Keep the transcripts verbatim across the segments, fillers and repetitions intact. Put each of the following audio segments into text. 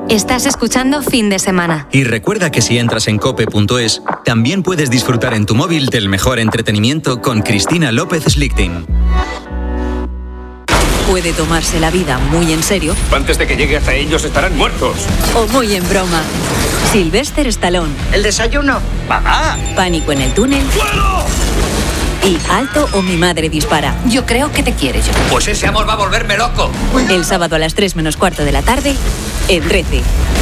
Estás escuchando Fin de Semana. Y recuerda que si entras en cope punto es, también puedes disfrutar en tu móvil del mejor entretenimiento con Cristina López Slichting. Puede tomarse la vida muy en serio. Antes de que llegue hasta ellos estarán muertos. O muy en broma. Sylvester Stallone. ¿El desayuno? ¡Mamá! Pánico en el túnel. ¡Fuego! Y Alto o mi madre dispara. Yo creo que te quiere, yo. Pues ese amor va a volverme loco. El sábado a las tres menos cuarto de la tarde, en Rece.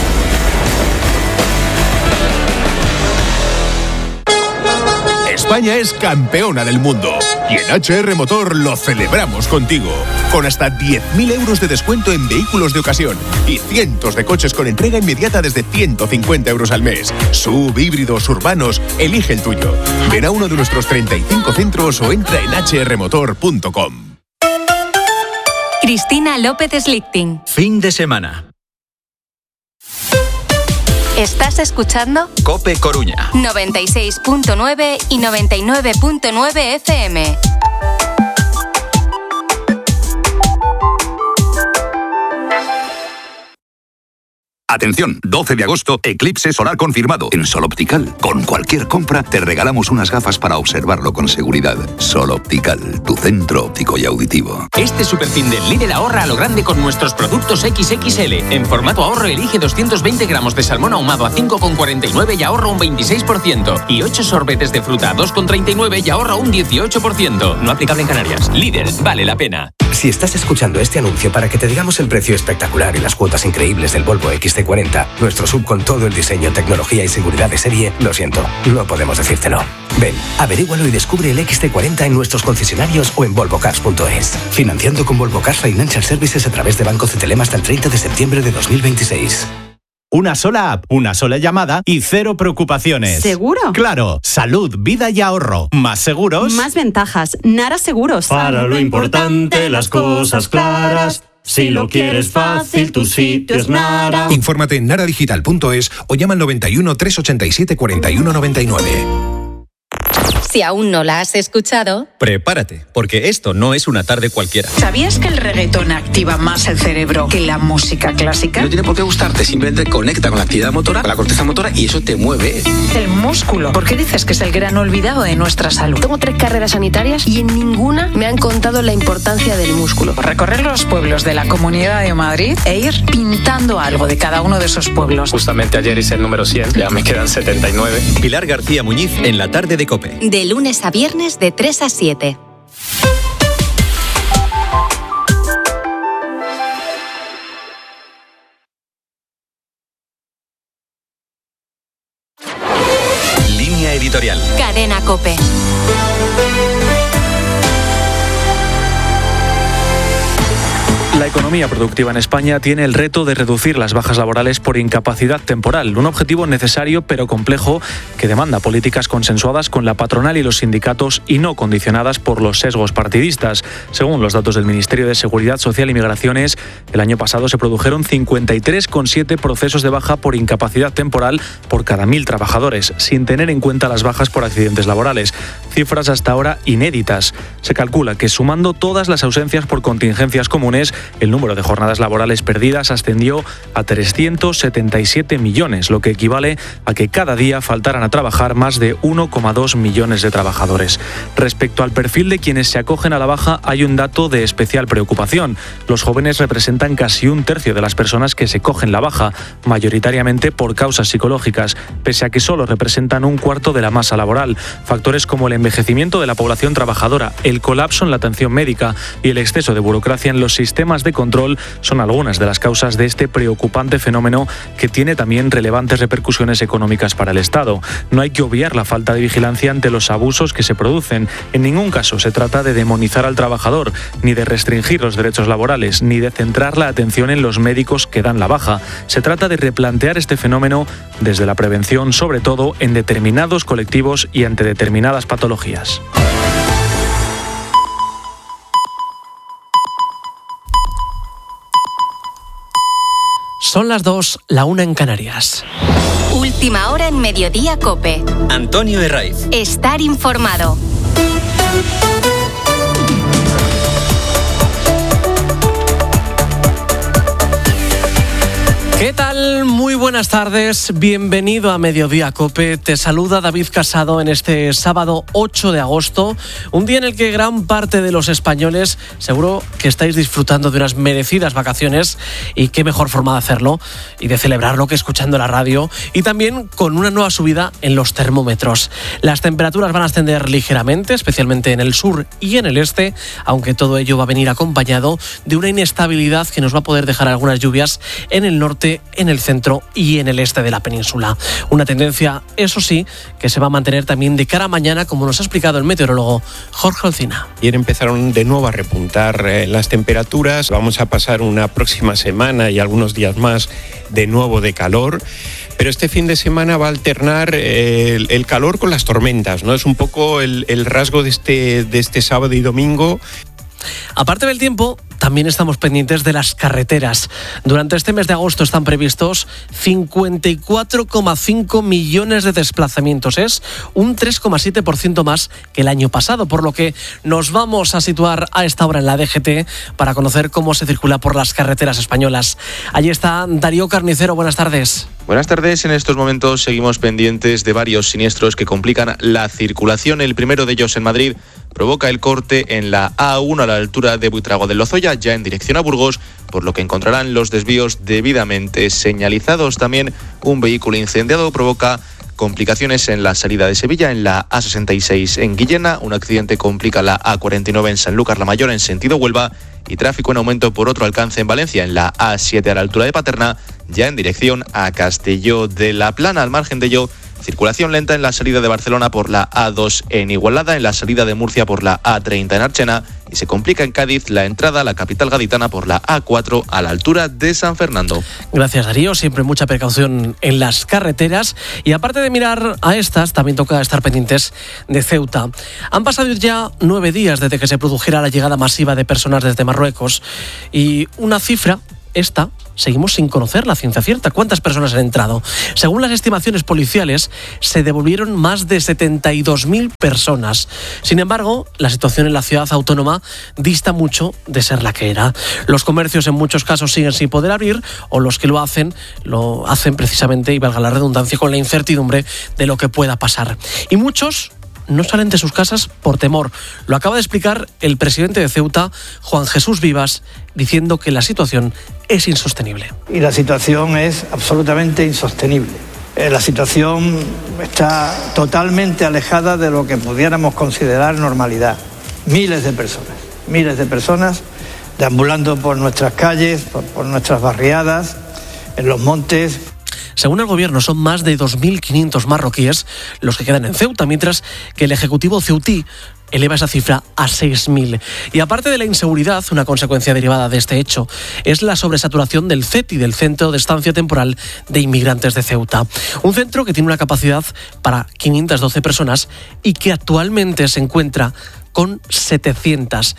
España es campeona del mundo y en H R Motor lo celebramos contigo. Con hasta diez mil euros de descuento en vehículos de ocasión y cientos de coches con entrega inmediata desde ciento cincuenta euros al mes. Sub, híbridos, urbanos, elige el tuyo. Ven a uno de nuestros treinta y cinco centros o entra en hache erre motor punto com. Cristina López Slichting. Fin de semana. ¿Estás escuchando? Cope Coruña. noventa y seis punto nueve y noventa y nueve punto nueve F M. Atención, doce de agosto, eclipse solar confirmado en Sol Optical. Con cualquier compra te regalamos unas gafas para observarlo con seguridad. Sol Optical, tu centro óptico y auditivo. Este superfin del Lidl ahorra a lo grande con nuestros productos equis equis ele. En formato ahorro elige doscientos veinte gramos de salmón ahumado a cinco con cuarenta y nueve y ahorra un veintiséis por ciento. Y ocho sorbetes de fruta a dos con treinta y nueve y ahorra un dieciocho por ciento. No aplicable en Canarias. Lidl, vale la pena. Si estás escuchando este anuncio para que te digamos el precio espectacular y las cuotas increíbles del Volvo equis ce cuarenta, nuestro sub con todo el diseño, tecnología y seguridad de serie, lo siento, no podemos decírtelo. Ven, averígualo y descubre el equis ce cuarenta en nuestros concesionarios o en volvo cars punto es. Financiando con Volvo Cars Financial Services a través de Banco Cetelem hasta el treinta de septiembre de dos mil veintiséis. Una sola app, una sola llamada y cero preocupaciones. ¿Seguro? Claro, salud, vida y ahorro. Más seguros. Más ventajas. Nara Seguros. Para lo importante, las cosas claras. Si lo quieres fácil, tu sitio es Nara. Infórmate en nara digital punto es o llama al noventa y uno, trescientos ochenta y siete, cuarenta y uno noventa y nueve. Si aún no la has escuchado, prepárate, porque esto no es una tarde cualquiera. ¿Sabías que el reggaetón activa más el cerebro que la música clásica? No tiene por qué gustarte, simplemente conecta con la actividad motora, con la corteza motora y eso te mueve. El músculo. ¿Por qué dices que es el gran olvidado de nuestra salud? Tengo tres carreras sanitarias y en ninguna me han contado la importancia del músculo. Recorrer los pueblos de la Comunidad de Madrid e ir pintando algo de cada uno de esos pueblos. Justamente ayer hice el número cien, ya me quedan setenta y nueve. Pilar García Muñiz en la tarde de COPE. De lunes a viernes de tres a siete. Línea editorial. Cadena COPE. La economía productiva en España tiene el reto de reducir las bajas laborales por incapacidad temporal, un objetivo necesario pero complejo que demanda políticas consensuadas con la patronal y los sindicatos y no condicionadas por los sesgos partidistas. Según los datos del Ministerio de Seguridad Social y Migraciones, el año pasado se produjeron cincuenta y tres coma siete procesos de baja por incapacidad temporal por cada mil trabajadores, sin tener en cuenta las bajas por accidentes laborales. Cifras hasta ahora inéditas. Se calcula que sumando todas las ausencias por contingencias comunes, el número de jornadas laborales perdidas ascendió a trescientos setenta y siete millones, lo que equivale a que cada día faltaran a trabajar más de uno coma dos millones de trabajadores. Respecto al perfil de quienes se acogen a la baja, hay un dato de especial preocupación. Los jóvenes representan casi un tercio de las personas que se cogen la baja, mayoritariamente por causas psicológicas, pese a que solo representan un cuarto de la masa laboral. Factores como el envejecimiento de la población trabajadora, el colapso en la atención médica y el exceso de burocracia en los sistemas de control son algunas de las causas de este preocupante fenómeno que tiene también relevantes repercusiones económicas para el Estado. No hay que obviar la falta de vigilancia ante los abusos que se producen. En ningún caso se trata de demonizar al trabajador, ni de restringir los derechos laborales, ni de centrar la atención en los médicos que dan la baja. Se trata de replantear este fenómeno desde la prevención, sobre todo en determinados colectivos y ante determinadas patologías. Son las dos, la una en Canarias. Última hora en Mediodía COPE. Antonio Herraiz. Estar informado. ¿Qué tal? Muy buenas tardes, bienvenido a Mediodía COPE. Te saluda David Casado en este sábado ocho de agosto, un día en el que gran parte de los españoles seguro que estáis disfrutando de unas merecidas vacaciones, y qué mejor forma de hacerlo y de celebrarlo que escuchando la radio, y también con una nueva subida en los termómetros. Las temperaturas van a ascender ligeramente, especialmente en el sur y en el este, aunque todo ello va a venir acompañado de una inestabilidad que nos va a poder dejar algunas lluvias en el norte, en el centro y en el este de la península. Una tendencia, eso sí, que se va a mantener también de cara a mañana, como nos ha explicado el meteorólogo Jorge Olcina. Ayer empezaron de nuevo a repuntar eh, las temperaturas. Vamos a pasar una próxima semana y algunos días más de nuevo de calor. Pero este fin de semana va a alternar eh, el, el calor con las tormentas, ¿no? Es un poco el, el rasgo de este, de este sábado y domingo. Aparte del tiempo, también estamos pendientes de las carreteras. Durante este mes de agosto están previstos cincuenta y cuatro coma cinco millones de desplazamientos. Es un tres coma siete por ciento más que el año pasado, por lo que nos vamos a situar a esta hora en la D G T para conocer cómo se circula por las carreteras españolas. Allí está Darío Carnicero, buenas tardes. Buenas tardes, en estos momentos seguimos pendientes de varios siniestros que complican la circulación. El primero de ellos en Madrid provoca el corte en la A uno a la altura de Buitrago de Lozoya, ya en dirección a Burgos, por lo que encontrarán los desvíos debidamente señalizados. También un vehículo incendiado provoca complicaciones en la salida de Sevilla, en la A sesenta y seis en Guillena. Un accidente complica la A cuarenta y nueve en Sanlúcar la Mayor en sentido Huelva, y tráfico en aumento por otro alcance en Valencia, en la A siete a la altura de Paterna, ya en dirección a Castelló de la Plana. Al margen de ello, circulación lenta en la salida de Barcelona por la A dos en Igualada, en la salida de Murcia por la A treinta en Archena, y se complica en Cádiz la entrada a la capital gaditana por la A cuatro a la altura de San Fernando. Gracias, Darío. Siempre mucha precaución en las carreteras. Y aparte de mirar a estas, también toca estar pendientes de Ceuta. Han pasado ya nueve días desde que se produjera la llegada masiva de personas desde Marruecos, y una cifra, esta, seguimos sin conocer la ciencia cierta. ¿Cuántas personas han entrado? Según las estimaciones policiales, se devolvieron más de setenta y dos mil personas. Sin embargo, la situación en la ciudad autónoma dista mucho de ser la que era. Los comercios en muchos casos siguen sin poder abrir, o los que lo hacen, lo hacen precisamente, y valga la redundancia, con la incertidumbre de lo que pueda pasar. Y muchos no salen de sus casas por temor. Lo acaba de explicar el presidente de Ceuta, Juan Jesús Vivas, diciendo que la situación es insostenible. Y la situación es absolutamente insostenible. La situación está totalmente alejada de lo que pudiéramos considerar normalidad. Miles de personas, miles de personas deambulando por nuestras calles, por, por nuestras barriadas, en los montes. Según el gobierno, son más de dos mil quinientos marroquíes los que quedan en Ceuta, mientras que el ejecutivo ceutí eleva esa cifra a seis mil. Y aparte de la inseguridad, una consecuencia derivada de este hecho es la sobresaturación del C E T I, del Centro de Estancia Temporal de Inmigrantes de Ceuta. Un centro que tiene una capacidad para quinientas doce personas y que actualmente se encuentra con setecientas.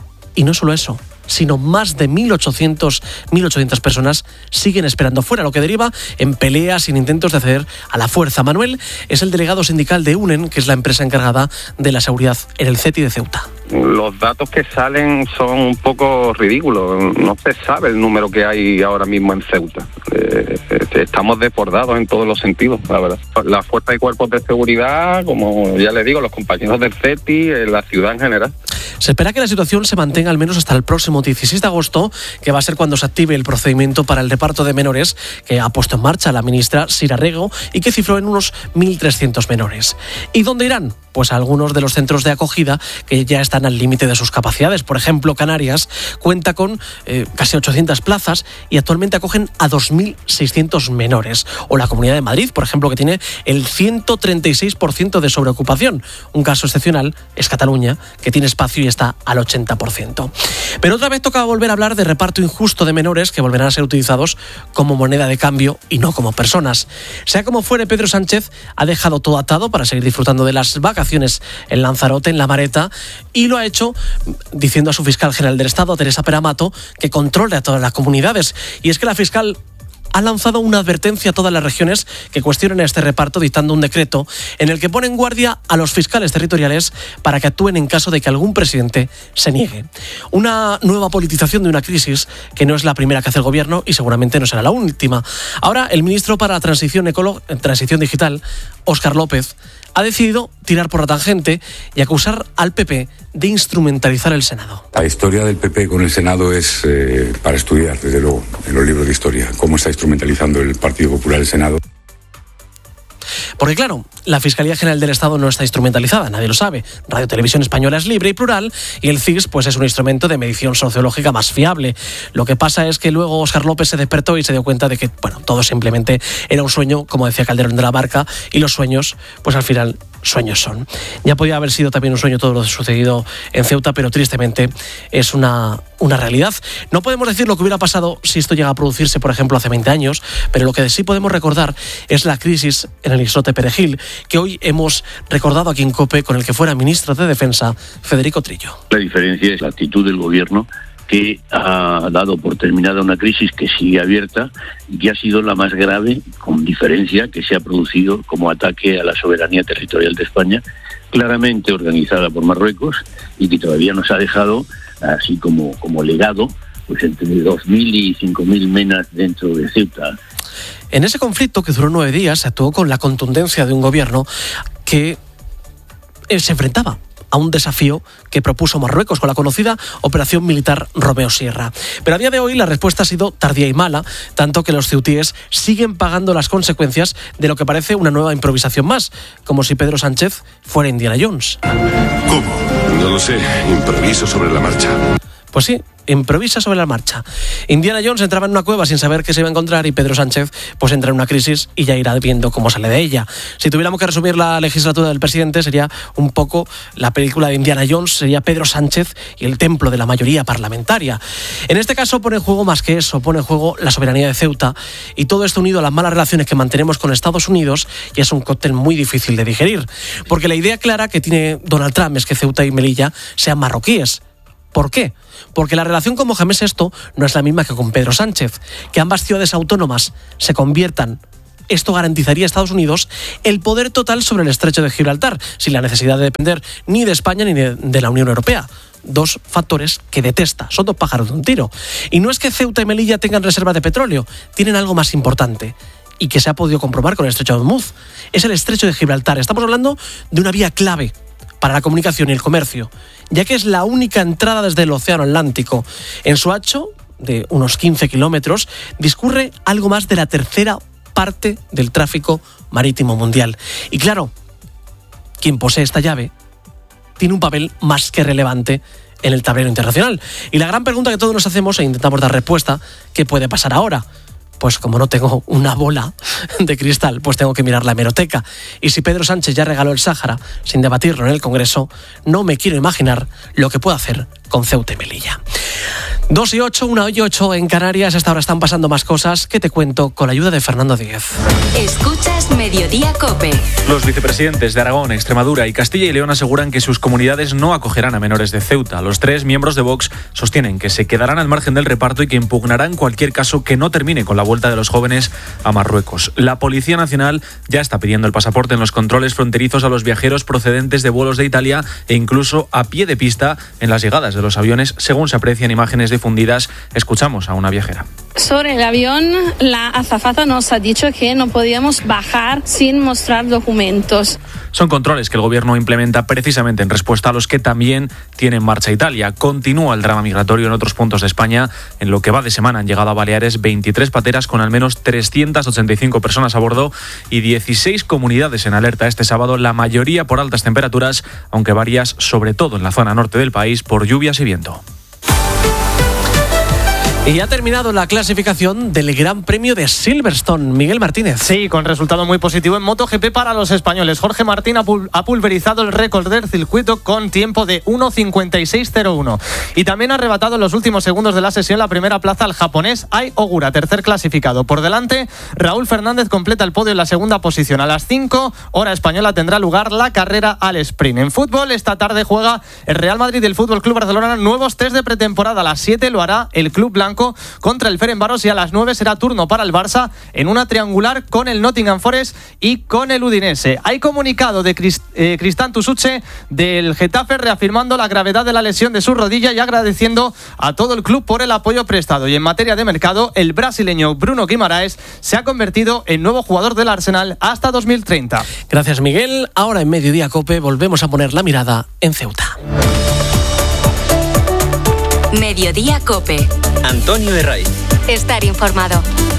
Y no solo eso, sino más de mil ochocientas personas siguen esperando fuera, lo que deriva en peleas y en intentos de acceder a la fuerza. Manuel es el delegado sindical de UNEN, que es la empresa encargada de la seguridad en el C E T I de Ceuta. Los datos que salen son un poco ridículos. No se sabe el número que hay ahora mismo en Ceuta. Eh, estamos desbordados en todos los sentidos, la verdad. La fuerza y cuerpos de seguridad, como ya le digo, los compañeros del C E T I, en la ciudad en general. Se espera que la situación se mantenga al menos hasta el próximo dieciséis de agosto, que va a ser cuando se active el procedimiento para el reparto de menores que ha puesto en marcha la ministra Sira Rego y que cifró en unos mil trescientos menores. ¿Y dónde irán? Pues a algunos de los centros de acogida que ya están al límite de sus capacidades. Por ejemplo, Canarias cuenta con eh, casi ochocientas plazas y actualmente acogen a dos mil seiscientos menores. O la Comunidad de Madrid, por ejemplo, que tiene el ciento treinta y seis por ciento de sobreocupación. Un caso excepcional es Cataluña, que tiene espacio y está al ochenta por ciento. Pero otra vez toca volver a hablar de reparto injusto de menores que volverán a ser utilizados como moneda de cambio y no como personas. Sea como fuere, Pedro Sánchez ha dejado todo atado para seguir disfrutando de las vacaciones en Lanzarote, en La Mareta, y lo ha hecho diciendo a su fiscal general del Estado, a Teresa Peramato, que controle a todas las comunidades. Y es que la fiscal ha lanzado una advertencia a todas las regiones que cuestionen este reparto, dictando un decreto en el que pone en guardia a los fiscales territoriales para que actúen en caso de que algún presidente se niegue. Una nueva politización de una crisis que no es la primera que hace el gobierno y seguramente no será la última. Ahora, el ministro para Transición, Ecolo- Transición Digital, Óscar López, ha decidido tirar por la tangente y acusar al P P de instrumentalizar el Senado. La historia del P P con el Senado es eh, para estudiar, desde luego, en los libros de historia, cómo está instrumentalizando el Partido Popular el Senado. Porque claro, la Fiscalía General del Estado no está instrumentalizada, nadie lo sabe. Radio Televisión Española es libre y plural y el C I S pues, es un instrumento de medición sociológica más fiable. Lo que pasa es que luego Óscar López se despertó y se dio cuenta de que bueno, todo simplemente era un sueño, como decía Calderón de la Barca, y los sueños, pues al final, sueños son. Ya podía haber sido también un sueño todo lo sucedido en Ceuta, pero tristemente es una, una realidad. No podemos decir lo que hubiera pasado si esto llega a producirse, por ejemplo, hace veinte años, pero lo que sí podemos recordar es la crisis en el islote Perejil, que hoy hemos recordado aquí en COPE con el que fuera ministro de Defensa, Federico Trillo. La diferencia es la actitud del gobierno, que ha dado por terminada una crisis que sigue abierta y que ha sido la más grave, con diferencia, que se ha producido como ataque a la soberanía territorial de España, claramente organizada por Marruecos y que todavía nos ha dejado, así como, como legado, pues entre dos mil y cinco mil menas dentro de Ceuta. En ese conflicto, que duró nueve días, se actuó con la contundencia de un gobierno que se enfrentaba a un desafío que propuso Marruecos con la conocida Operación Militar Romeo Sierra. Pero a día de hoy la respuesta ha sido tardía y mala, tanto que los ceutíes siguen pagando las consecuencias de lo que parece una nueva improvisación más, como si Pedro Sánchez fuera Indiana Jones. ¿Cómo? No lo sé, improviso sobre la marcha. Pues sí, improvisa sobre la marcha. Indiana Jones entraba en una cueva sin saber qué se iba a encontrar y Pedro Sánchez pues entra en una crisis y ya irá viendo cómo sale de ella. Si tuviéramos que resumir la legislatura del presidente, sería un poco la película de Indiana Jones, sería Pedro Sánchez y el templo de la mayoría parlamentaria. En este caso pone en juego más que eso, pone en juego la soberanía de Ceuta y todo esto unido a las malas relaciones que mantenemos con Estados Unidos y es un cóctel muy difícil de digerir. Porque la idea clara que tiene Donald Trump es que Ceuta y Melilla sean marroquíes. ¿Por qué? Porque la relación con Mohamed sexto no es la misma que con Pedro Sánchez. Que ambas ciudades autónomas se conviertan, esto garantizaría a Estados Unidos el poder total sobre el estrecho de Gibraltar, sin la necesidad de depender ni de España ni de, de la Unión Europea. Dos factores que detesta, son dos pájaros de un tiro. Y no es que Ceuta y Melilla tengan reservas de petróleo, tienen algo más importante y que se ha podido comprobar con el estrecho de Hormuz. Es el estrecho de Gibraltar. Estamos hablando de una vía clave para la comunicación y el comercio, ya que es la única entrada desde el Océano Atlántico. En su ancho, de unos quince kilómetros, discurre algo más de la tercera parte del tráfico marítimo mundial. Y claro, quien posee esta llave tiene un papel más que relevante en el tablero internacional. Y la gran pregunta que todos nos hacemos e intentamos dar respuesta, ¿qué puede pasar ahora? Pues como no tengo una bola de cristal, pues tengo que mirar la hemeroteca. Y si Pedro Sánchez ya regaló el Sáhara sin debatirlo en el Congreso, no me quiero imaginar lo que puede hacer con Ceuta y Melilla. Dos y ocho, una y ocho en Canarias. Hasta ahora están pasando más cosas que te cuento con la ayuda de Fernando Díez. Escuchas Mediodía COPE. Los vicepresidentes de Aragón, Extremadura y Castilla y León aseguran que sus comunidades no acogerán a menores de Ceuta. Los tres miembros de Vox sostienen que se quedarán al margen del reparto y que impugnarán cualquier caso que no termine con la vuelta de los jóvenes a Marruecos. La Policía Nacional ya está pidiendo el pasaporte en los controles fronterizos a los viajeros procedentes de vuelos de Italia e incluso a pie de pista en las llegadas de los aviones, según se aprecian imágenes difundidas. Escuchamos a una viajera. Sobre el avión, la azafata nos ha dicho que no podíamos bajar sin mostrar documentos. Son controles que el gobierno implementa precisamente en respuesta a los que también tiene en marcha Italia. Continúa el drama migratorio en otros puntos de España. En lo que va de semana han llegado a Baleares veintitrés pateras con al menos trescientas ochenta y cinco personas a bordo y dieciséis comunidades en alerta este sábado, la mayoría por altas temperaturas, aunque varias, sobre todo en la zona norte del país, por lluvias y viento. Y ha terminado la clasificación del Gran Premio de Silverstone. Miguel Martínez. Sí, con resultado muy positivo en MotoGP para los españoles. Jorge Martín ha, pul- ha pulverizado el récord del circuito con tiempo de uno cincuenta y seis cero uno. Y también ha arrebatado en los últimos segundos de la sesión la primera plaza al japonés Ai Ogura, tercer clasificado. Por delante, Raúl Fernández completa el podio en la segunda posición. A las cinco, hora española, tendrá lugar la carrera al sprint. En fútbol, esta tarde juega el Real Madrid y el Fútbol Club Barcelona nuevos test de pretemporada. A las siete lo hará el Club Blanco blanco contra el Ferencváros, y a las nueve será turno para el Barça en una triangular con el Nottingham Forest y con el Udinese. Hay comunicado de Crist- eh, Cristán Tusuche del Getafe reafirmando la gravedad de la lesión de su rodilla y agradeciendo a todo el club por el apoyo prestado. Y en materia de mercado, el brasileño Bruno Guimaraes se ha convertido en nuevo jugador del Arsenal hasta dos mil treinta. Gracias, Miguel. Ahora en Mediodía COPE volvemos a poner la mirada en Ceuta. Mediodía COPE. Antonio Herraiz. Estar informado.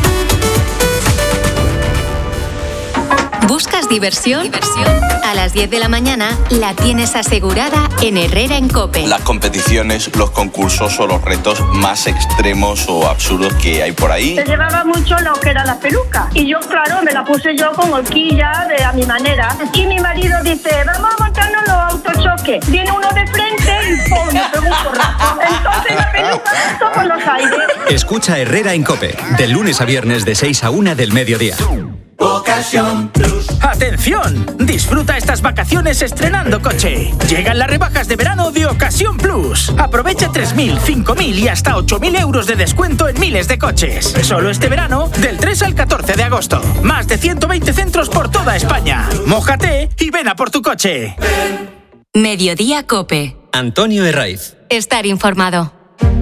¿Buscas diversión? diversión? A las diez de la mañana la tienes asegurada en Herrera en COPE. Las competiciones, los concursos o los retos más extremos o absurdos que hay por ahí. Se llevaba mucho lo que era la peluca. Y yo, claro, me la puse yo con horquilla de, a mi manera. Y mi marido dice, vamos a montarnos los autochoques. Viene uno de frente y ¡pum! Me pegó un porrazo. Entonces la peluca saltó por los aires. Escucha Herrera en COPE, de lunes a viernes de seis a una del mediodía. Ocasión Plus. ¡Atención! Disfruta estas vacaciones estrenando coche. Llegan las rebajas de verano de Ocasión Plus. Aprovecha tres mil, cinco mil y hasta ocho mil euros de descuento en miles de coches. Solo este verano, del tres al catorce de agosto. Más de ciento veinte centros por toda España. Mójate y ven a por tu coche. Mediodía COPE. Antonio Herraiz. Estar informado.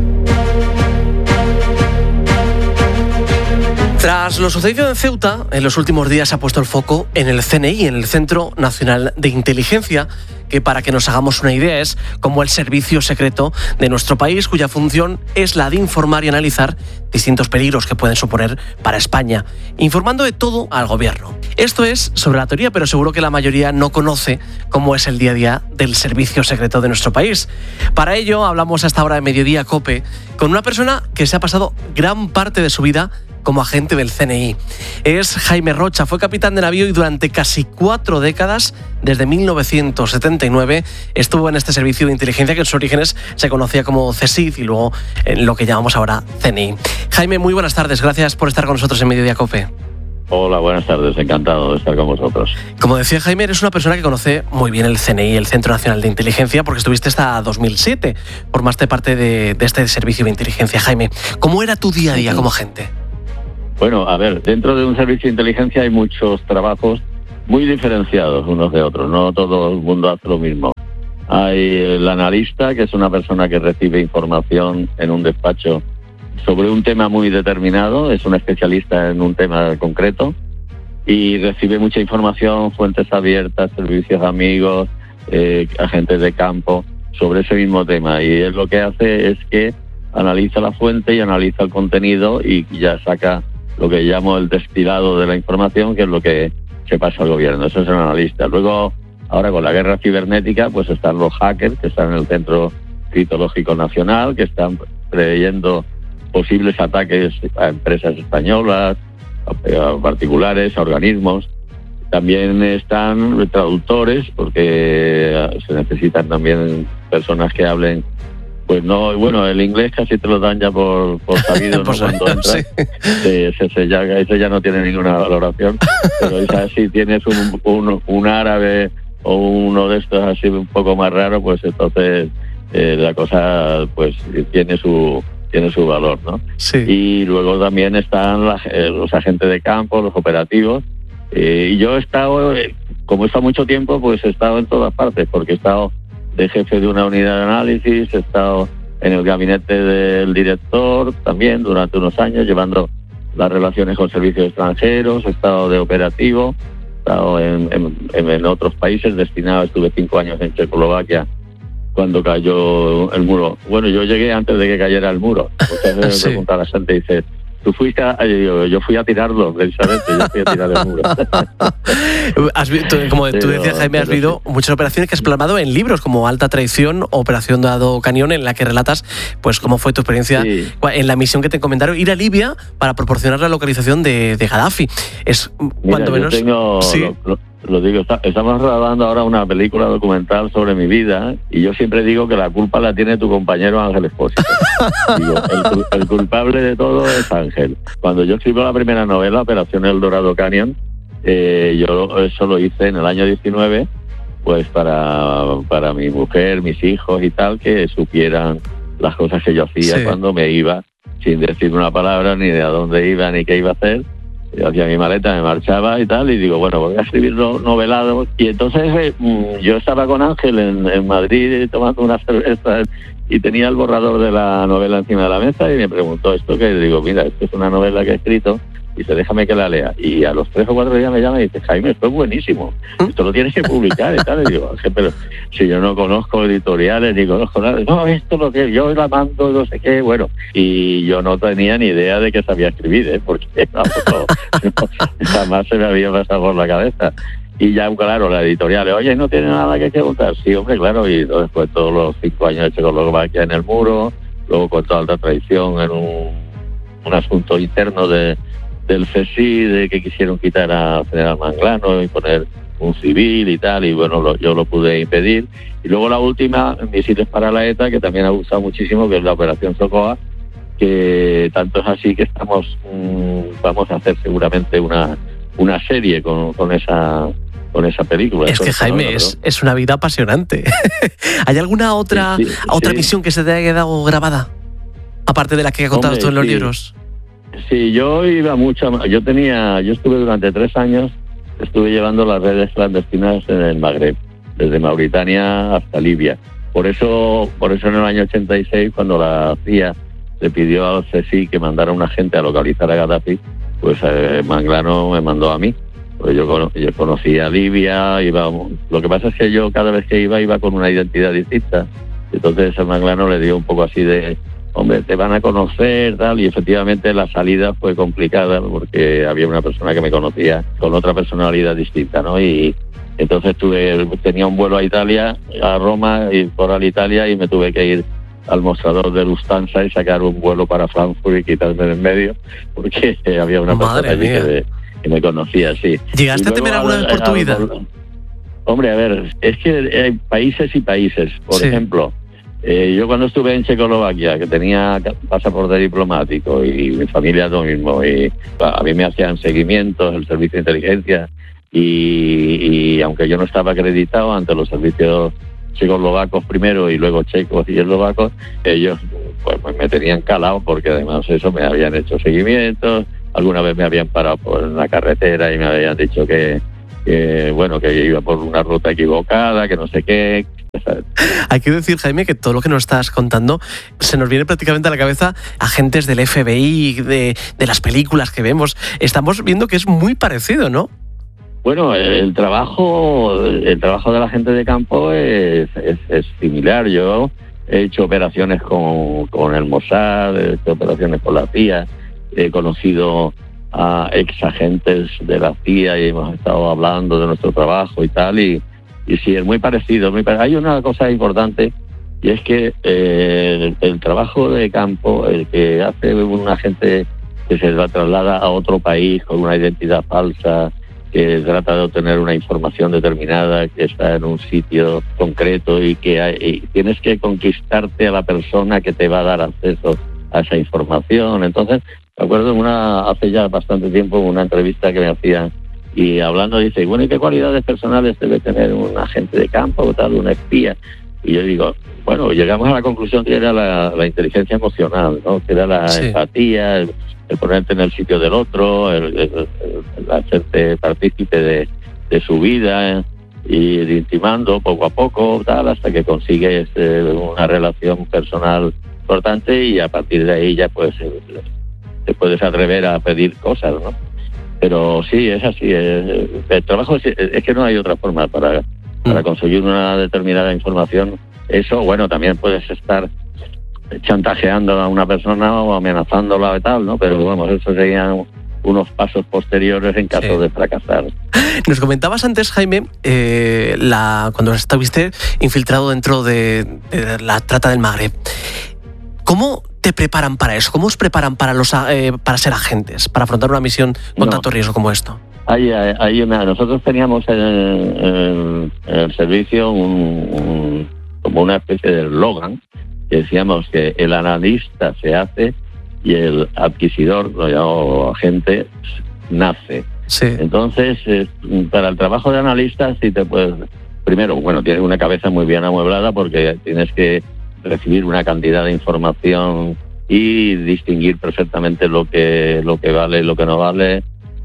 Tras lo sucedido en Ceuta, en los últimos días se ha puesto el foco en el C N I, en el Centro Nacional de Inteligencia, que para que nos hagamos una idea es como el servicio secreto de nuestro país, cuya función es la de informar y analizar distintos peligros que pueden suponer para España, informando de todo al gobierno. Esto es sobre la teoría, pero seguro que la mayoría no conoce cómo es el día a día del servicio secreto de nuestro país. Para ello hablamos a esta hora de Mediodía COPE con una persona que se ha pasado gran parte de su vida como agente del C N I. Es Jaime Rocha, fue capitán de navío y durante casi cuatro décadas, desde mil novecientos setenta y nueve, estuvo en este servicio de inteligencia que en sus orígenes se conocía como CSIC y luego en lo que llamamos ahora C N I. Jaime, muy buenas tardes, gracias por estar con nosotros en Mediodía COPE. Hola, buenas tardes, encantado de estar con vosotros. Como decía Jaime, eres una persona que conoce muy bien el C N I, el Centro Nacional de Inteligencia, porque estuviste hasta dos mil siete, formaste parte de, de este servicio de inteligencia. Jaime, ¿cómo era tu día a día como agente? Bueno, a ver, dentro de un servicio de inteligencia hay muchos trabajos muy diferenciados unos de otros, no todo el mundo hace lo mismo. Hay el analista, que es una persona que recibe información en un despacho sobre un tema muy determinado, es un especialista en un tema concreto y recibe mucha información, fuentes abiertas, servicios amigos, eh, agentes de campo, sobre ese mismo tema. Y él lo que hace es que analiza la fuente y analiza el contenido y ya saca lo que llamo el destilado de la información, que es lo que se pasa al gobierno. Eso es un analista. Luego, ahora con la guerra cibernética, pues están los hackers, que están en el Centro Criptológico Nacional, que están preveyendo posibles ataques a empresas españolas, a particulares, a organismos. También están traductores, porque se necesitan también personas que hablen. Pues no, bueno, el inglés casi te lo dan ya por, por sabido, ¿no? Cuando entras, sí. ese, ese, ya, ese ya no tiene ninguna valoración, pero esa, si tienes un, un, un árabe o uno de estos así un poco más raro, pues entonces eh, la cosa pues tiene su tiene su valor, ¿no? Sí. Y luego también están la, eh, los agentes de campo, los operativos, eh, y yo he estado, eh, como he estado mucho tiempo, pues he estado en todas partes, porque he estado de jefe de una unidad de análisis, he estado en el gabinete del director también durante unos años, llevando las relaciones con servicios extranjeros, he estado de operativo, he estado en, en, en otros países, destinado, estuve cinco años en Checoslovaquia cuando cayó el muro. Bueno, yo llegué antes de que cayera el muro. Entonces sí. Me pregunta a la gente, dice, tú fuiste a, yo, yo fui a tirarlo, precisamente, yo fui a tirar el muro. Has, tú, como tú decías, Jaime, has vivido sí. muchas operaciones que has plasmado en libros, como Alta Traición, Operación Dado Cañón, en la que relatas pues cómo fue tu experiencia sí. en la misión que te encomendaron, ir a Libia para proporcionar la localización de, de Gaddafi. Es Mira, cuanto menos... Tengo, sí. lo, lo, lo digo, está, estamos grabando ahora una película documental sobre mi vida y yo siempre digo que la culpa la tiene tu compañero Ángel Expósito. Digo, el, el culpable de todo es Ángel. Cuando yo escribo la primera novela, Operación El Dorado Canyon, eh, yo eso lo hice en el año diecinueve, pues para, para mi mujer, mis hijos y tal, que supieran las cosas que yo hacía sí. cuando me iba sin decir una palabra, ni de a dónde iba, ni qué iba a hacer. Yo hacía mi maleta, me marchaba y tal, y digo, bueno, voy a escribir novelados. Y entonces eh, yo estaba con Ángel en, en Madrid tomando una cerveza y tenía el borrador de la novela encima de la mesa y me preguntó esto, que digo, mira, esto es una novela que he escrito, y dice, déjame que la lea. Y a los tres o cuatro días me llama y dice, Jaime, esto es buenísimo, esto lo tienes que publicar y tal. Y digo, Ángel, pero si yo no conozco editoriales ni conozco nada, no, esto lo que yo la mando, no sé qué, bueno. Y yo no tenía ni idea de que sabía escribir, ¿eh? Porque no, no, no, jamás se me había pasado por la cabeza. Y ya, claro, la editorial, oye, ¿no tiene nada que preguntar? Sí, hombre, claro, y después todos los cinco años de Checoslovaquia en el muro, luego con toda alta traición en un, un asunto interno de del C S I, de que quisieron quitar a General Manglano y poner un civil y tal, y bueno, lo, yo lo pude impedir. Y luego la última, Misiles para la ETA, que también ha gustado muchísimo, que es la Operación Socoa, que tanto es así que estamos mmm, vamos a hacer seguramente una una serie con, con esa con esa película. Es que Jaime, novela, es, es una vida apasionante. ¿Hay alguna otra sí, sí, otra sí. misión que se te haya quedado grabada? Aparte de la que has contado tú en los sí. libros. Sí, yo iba mucho, yo tenía, yo estuve durante tres años, estuve llevando las redes clandestinas en el Magreb, desde Mauritania hasta Libia. Por eso, por eso en el año ochenta y seis, cuando la C I A le pidió al C S I que mandara a un agente a localizar a Gaddafi, pues eh, Manglano me mandó a mí. Pues yo, yo conocía Libia, iba, lo que pasa es que yo cada vez que iba, iba con una identidad distinta. Entonces a Manglano le dio un poco así de, hombre, te van a conocer, tal, y efectivamente la salida fue complicada porque había una persona que me conocía con otra personalidad distinta, ¿no? Y entonces tuve, tenía un vuelo a Italia, a Roma, y por al Italia, y me tuve que ir al mostrador de Lufthansa y sacar un vuelo para Frankfurt y quitarme de en medio, porque había una Madre persona allí que me, que me conocía, sí. ¿Llegaste a temer alguna vez por tu vida? Hombre, a ver, es que hay países y países. Por sí. ejemplo, Eh, yo cuando estuve en Checoslovaquia, que tenía pasaporte diplomático y mi familia lo mismo, y a mí me hacían seguimientos, el servicio de inteligencia, y, y aunque yo no estaba acreditado ante los servicios checoslovacos primero y luego checos y eslovacos, ellos pues me tenían calado porque además eso me habían hecho seguimientos, alguna vez me habían parado por la carretera y me habían dicho que, que bueno, que iba por una ruta equivocada, que no sé qué. Hay que decir, Jaime, que todo lo que nos estás contando se nos viene prácticamente a la cabeza agentes del F B I, de, de las películas que vemos. Estamos viendo que es muy parecido, ¿no? Bueno, el trabajo el trabajo de la gente de campo es, es, es similar. Yo he hecho operaciones con, con el Mossad, he hecho operaciones con la C I A, he conocido a ex agentes de la C I A y hemos estado hablando de nuestro trabajo y tal, y Y sí, es muy parecido. Muy parecido. Hay una cosa importante, y es que eh, el, el trabajo de campo, el que hace un agente que se traslada a otro país con una identidad falsa, que trata de obtener una información determinada, que está en un sitio concreto y que hay, y tienes que conquistarte a la persona que te va a dar acceso a esa información. Entonces, me acuerdo una, hace ya bastante tiempo, una entrevista que me hacían, y hablando dice, bueno, ¿y qué cualidades personales debe tener un agente de campo o tal, un espía? Y yo digo, bueno, llegamos a la conclusión que era la, la inteligencia emocional, ¿no? Que era la sí. empatía, el, el ponerte en el sitio del otro, el, el, el, el hacerte partícipe de, de su vida, ¿eh? Y ir intimando poco a poco, tal, hasta que consigues eh, una relación personal importante, y a partir de ahí ya pues eh, te puedes atrever a pedir cosas, ¿no? Pero sí, es así. Es, el trabajo es, es que no hay otra forma para, para conseguir una determinada información. Eso, bueno, también puedes estar chantajeando a una persona o amenazándola y tal, ¿no? Pero vamos, eso serían unos pasos posteriores en caso sí. de fracasar. Nos comentabas antes, Jaime, eh, la, cuando estuviste infiltrado dentro de, de la trata del Magreb. ¿Cómo te preparan para eso? ¿Cómo os preparan para los eh, para ser agentes, para afrontar una misión con no. tanto riesgo como esto? Ahí, ahí, nosotros teníamos en el, en el servicio un, un, como una especie de eslogan que decíamos que el analista se hace y el adquisidor, lo llamo agente, nace. Sí. Entonces, eh, para el trabajo de analista, sí te puedes... Primero, bueno, tienes una cabeza muy bien amueblada porque tienes que recibir una cantidad de información y distinguir perfectamente lo que lo que vale y lo que no vale,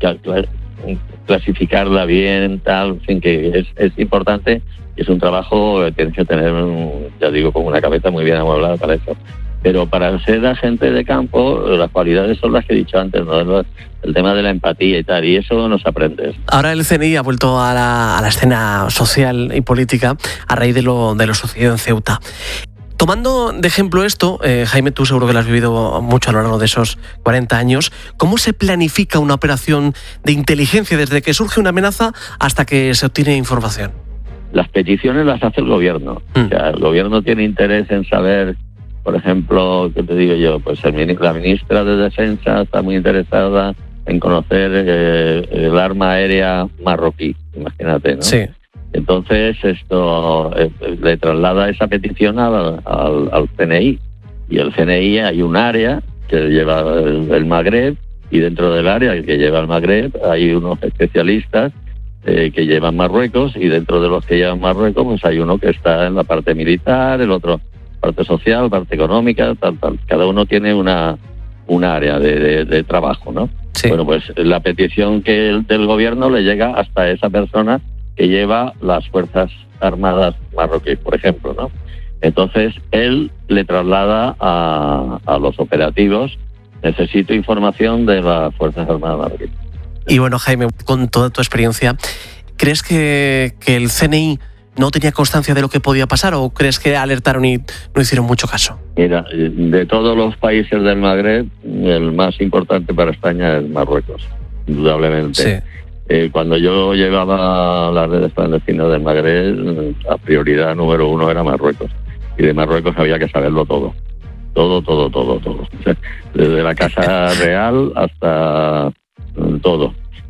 clasificarla bien, tal, en fin, que es, es importante. Es un trabajo que tienes que tener, ya digo, con una cabeza muy bien amueblada para eso. Pero para ser agente de campo, las cualidades son las que he dicho antes, ¿no? El tema de la empatía y tal, y eso no se aprende. Ahora el C N I ha vuelto a la, a la escena social y política a raíz de lo, de lo sucedido en Ceuta. Tomando de ejemplo esto, eh, Jaime, tú seguro que lo has vivido mucho a lo largo de esos cuarenta años, ¿cómo se planifica una operación de inteligencia desde que surge una amenaza hasta que se obtiene información? Las peticiones las hace el gobierno. Mm. O sea, el gobierno tiene interés en saber, por ejemplo, ¿qué te digo yo? Pues el, la ministra de Defensa está muy interesada en conocer eh, el arma aérea marroquí, imagínate, ¿no? Sí. Entonces esto eh, le traslada esa petición al, al, al C N I, y el C N I hay un área que lleva el, el Magreb, y dentro del área que lleva el Magreb hay unos especialistas eh, que llevan Marruecos, y dentro de los que llevan Marruecos pues hay uno que está en la parte militar, el otro parte social, parte económica, tal, tal. Cada uno tiene una, una área de, de, de trabajo, ¿no? Sí. Bueno, pues la petición que el, del gobierno le llega hasta esa persona que lleva las Fuerzas Armadas marroquíes, por ejemplo, ¿no? Entonces, él le traslada a, a los operativos: necesito información de las Fuerzas Armadas marroquíes. Y bueno, Jaime, con toda tu experiencia, ¿crees que, que el C N I no tenía constancia de lo que podía pasar, o crees que alertaron y no hicieron mucho caso? Mira, de todos los países del Magreb, el más importante para España es Marruecos, indudablemente. Sí. Eh, cuando yo llevaba las redes clandestinas del Magreb, la prioridad número uno era Marruecos. Y de Marruecos había que saberlo todo. Todo, todo, todo, todo. O sea, desde la Casa Real hasta todo.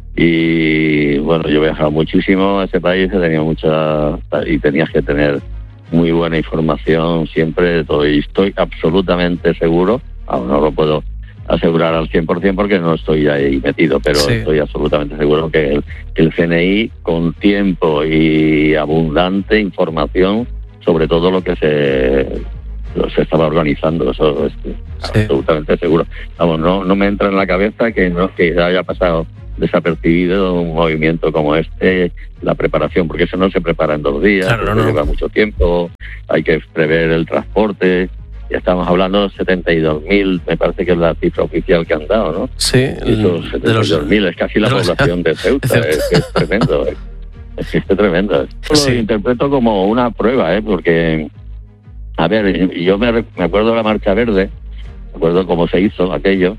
Y bueno, yo he viajado muchísimo a ese país, he tenido mucha, y tenías que tener muy buena información siempre de todo. Y estoy absolutamente seguro, aún no lo puedo asegurar al cien por ciento porque no estoy ahí metido, pero sí, estoy absolutamente seguro que el, el C N I, con tiempo y abundante información sobre todo lo que se, se estaba organizando, eso es sí, absolutamente seguro. Vamos, no, no me entra en la cabeza que no que haya pasado desapercibido un movimiento como este, la preparación, porque eso no se prepara en dos días, claro, no, lleva mucho tiempo, hay que prever el transporte. Ya estamos hablando de setenta y dos mil, me parece que es la cifra oficial que han dado, ¿no? Sí. Esos setenta y dos mil, es casi la los, población de Ceuta, es, es tremendo, es, es que es tremendo. Sí. Lo interpreto como una prueba, ¿eh? Porque, a ver, yo me, me acuerdo de la Marcha Verde, me acuerdo cómo se hizo aquello,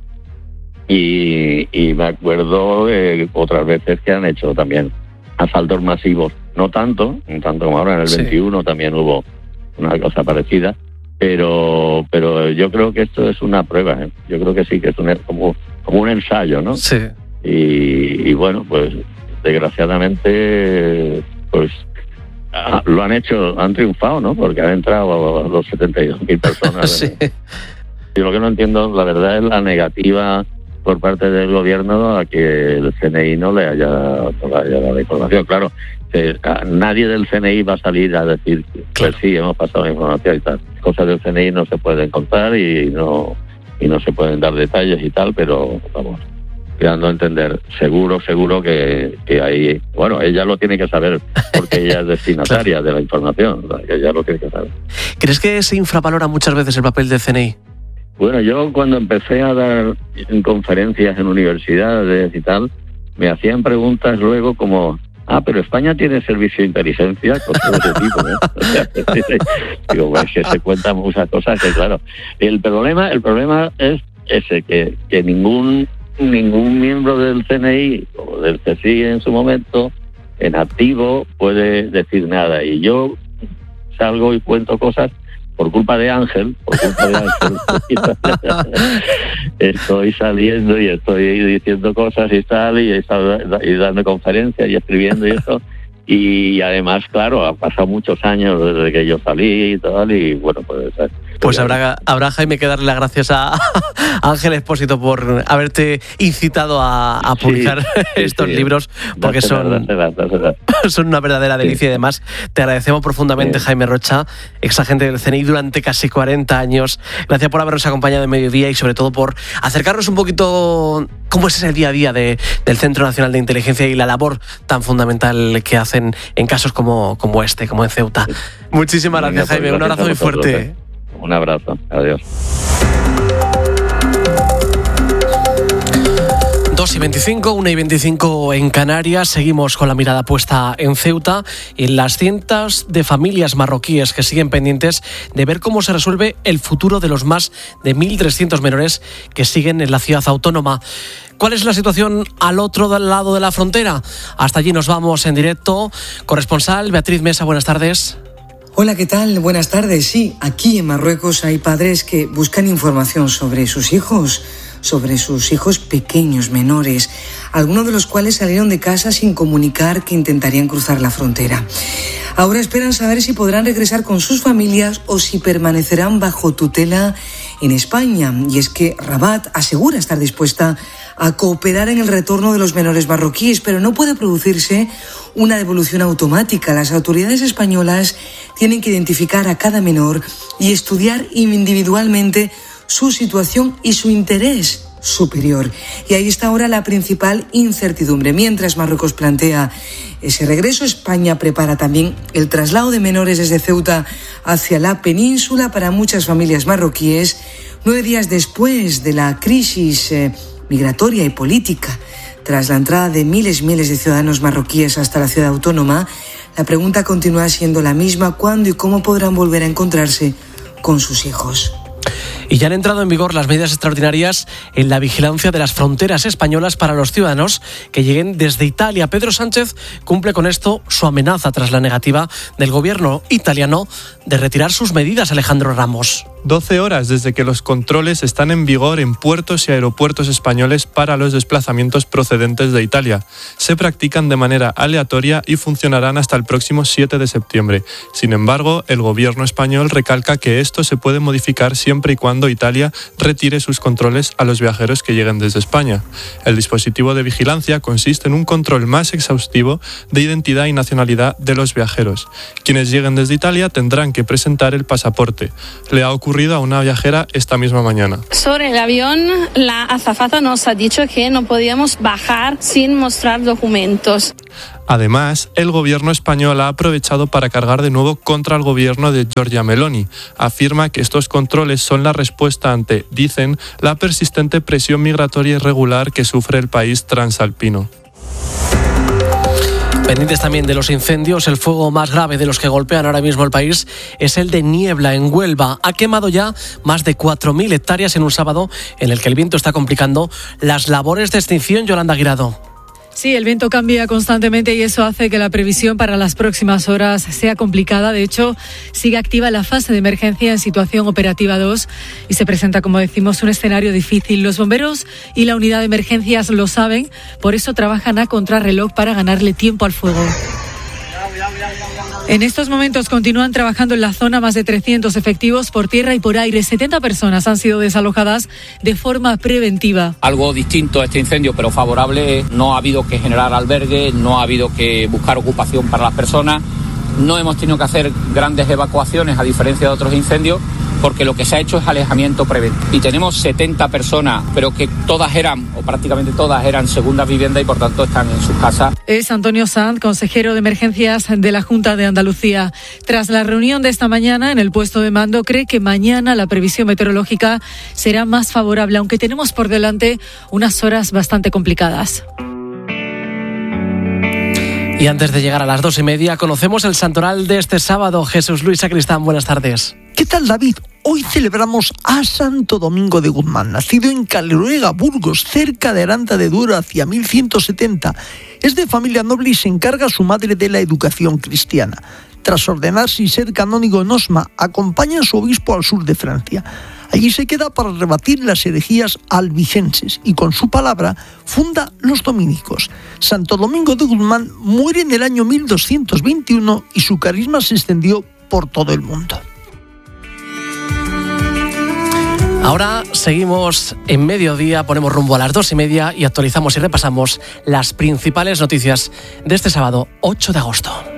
y, y me acuerdo de otras veces que han hecho también asaltos masivos, no tanto, no tanto como ahora, en el sí. veintiuno también hubo una cosa parecida, pero pero yo creo que esto es una prueba, ¿eh? Yo creo que sí, que es un, como, como un ensayo, ¿no? Sí. Y, y bueno, pues desgraciadamente pues ah, lo han hecho, han triunfado, ¿no? Porque han entrado a los setenta y dos mil personas. Sí. Y lo que no entiendo, la verdad, es la negativa por parte del gobierno a que el C N I no le haya, no le haya dado información. Claro, que nadie del C N I va a salir a decir, pues sí, hemos pasado la información y tal. Cosas del C N I no se pueden contar y no y no se pueden dar detalles y tal, pero vamos, dando a entender, seguro, seguro que, que ahí, bueno, ella lo tiene que saber porque ella es destinataria claro. de la información, ella lo tiene que saber. ¿Crees que se infravalora muchas veces el papel del C N I? Bueno, yo cuando empecé a dar conferencias en universidades y tal, me hacían preguntas luego como, ah, pero España tiene servicio de inteligencia, cosas de ese tipo, ¿no? O sea, digo, pues que se cuentan muchas cosas que, claro, el problema, el problema es ese, que, que ningún ningún miembro del C N I o del C S I en su momento, en activo, puede decir nada. Y yo salgo y cuento cosas por culpa de Ángel, por culpa de Ángel, estoy saliendo y estoy diciendo cosas y tal, y, y dando conferencias y escribiendo y eso, y además, claro, han pasado muchos años desde que yo salí y tal, y bueno, pues Pues habrá, habrá, Jaime, que darle las gracias a, a Ángel Expósito por haberte incitado a, a publicar sí, sí, estos sí, libros, porque son, verdad, verdad. son una verdadera delicia. Sí. Y además te agradecemos profundamente, sí. Jaime Rocha, exagente del C N I durante casi cuarenta años. Gracias por habernos acompañado en Mediodía y sobre todo por acercarnos un poquito cómo es el día a día de, del Centro Nacional de Inteligencia y la labor tan fundamental que hacen en casos como, como este, como en Ceuta. Sí. Muchísimas gracias, Venga, Jaime. Un abrazo muy fuerte. Eh. Un abrazo. Adiós. dos y veinticinco, una y veinticinco en Canarias. Seguimos con la mirada puesta en Ceuta y en las cientos de familias marroquíes que siguen pendientes de ver cómo se resuelve el futuro de los más de mil trescientos menores que siguen en la ciudad autónoma. ¿Cuál es la situación al otro lado de la frontera? Hasta allí nos vamos en directo. Corresponsal Beatriz Mesa, buenas tardes. Hola, ¿qué tal? Buenas tardes. Sí, aquí en Marruecos hay padres que buscan información sobre sus hijos, sobre sus hijos pequeños, menores, algunos de los cuales salieron de casa sin comunicar que intentarían cruzar la frontera. Ahora esperan saber si podrán regresar con sus familias o si permanecerán bajo tutela en España. Y es que Rabat asegura estar dispuesta a cooperar en el retorno de los menores marroquíes, pero no puede producirse una devolución automática. Las autoridades españolas tienen que identificar a cada menor y estudiar individualmente su situación y su interés superior. Y ahí está ahora la principal incertidumbre. Mientras Marruecos plantea ese regreso, España prepara también el traslado de menores desde Ceuta hacia la península para muchas familias marroquíes, nueve días después de la crisis eh, migratoria y política. Tras la entrada de miles y miles de ciudadanos marroquíes hasta la ciudad autónoma, la pregunta continúa siendo la misma: ¿cuándo y cómo podrán volver a encontrarse con sus hijos? Y ya han entrado en vigor las medidas extraordinarias en la vigilancia de las fronteras españolas para los ciudadanos que lleguen desde Italia. Pedro Sánchez cumple con esto su amenaza tras la negativa del gobierno italiano de retirar sus medidas. Alejandro Ramos. doce horas desde que los controles están en vigor en puertos y aeropuertos españoles para los desplazamientos procedentes de Italia. Se practican de manera aleatoria y funcionarán hasta el próximo siete de septiembre. Sin embargo, el gobierno español recalca que esto se puede modificar siempre y cuando Italia retire sus controles a los viajeros que lleguen desde España. El dispositivo de vigilancia consiste en un control más exhaustivo de identidad y nacionalidad de los viajeros. Quienes lleguen desde Italia tendrán que presentar el pasaporte. Le ha ocurrido a una viajera esta misma mañana. Sobre el avión, la azafata nos ha dicho que no podíamos bajar sin mostrar documentos. Además, el gobierno español ha aprovechado para cargar de nuevo contra el gobierno de Giorgia Meloni. Afirma que estos controles son la respuesta ante, dicen, la persistente presión migratoria irregular que sufre el país transalpino. Pendientes también de los incendios, el fuego más grave de los que golpean ahora mismo el país es el de Niebla, en Huelva. Ha quemado ya más de cuatro mil hectáreas en un sábado en el que el viento está complicando las labores de extinción. Yolanda Guirado. Sí, el viento cambia constantemente y eso hace que la previsión para las próximas horas sea complicada. De hecho, sigue activa la fase de emergencia en situación operativa dos y se presenta, como decimos, un escenario difícil. Los bomberos y la unidad de emergencias lo saben, por eso trabajan a contrarreloj para ganarle tiempo al fuego. En estos momentos continúan trabajando en la zona más de trescientos efectivos por tierra y por aire. setenta personas han sido desalojadas de forma preventiva. Algo distinto a este incendio, pero favorable. No ha habido que generar albergue, no ha habido que buscar ocupación para las personas. No hemos tenido que hacer grandes evacuaciones, a diferencia de otros incendios, porque lo que se ha hecho es alejamiento preventivo. Y tenemos setenta personas, pero que todas eran, o prácticamente todas eran segundas viviendas y por tanto están en sus casas. Es Antonio Sanz, consejero de emergencias de la Junta de Andalucía. Tras la reunión de esta mañana en el puesto de mando, cree que mañana la previsión meteorológica será más favorable, aunque tenemos por delante unas horas bastante complicadas. Y antes de llegar a las dos y media, conocemos el santoral de este sábado. Jesús Luis Sacristán, buenas tardes. ¿Qué tal, David? Hoy celebramos a Santo Domingo de Guzmán, nacido en Caleruega, Burgos, cerca de Aranda de Duero, hacia mil ciento setenta. Es de familia noble y se encarga a su madre de la educación cristiana. Tras ordenarse y ser canónigo en Osma, acompaña a su obispo al sur de Francia. Allí se queda para rebatir las herejías albigenses y con su palabra funda los dominicos. Santo Domingo de Guzmán muere en el año mil doscientos veintiuno y su carisma se extendió por todo el mundo. Ahora seguimos en mediodía, ponemos rumbo a las dos y media y actualizamos y repasamos las principales noticias de este sábado ocho de agosto.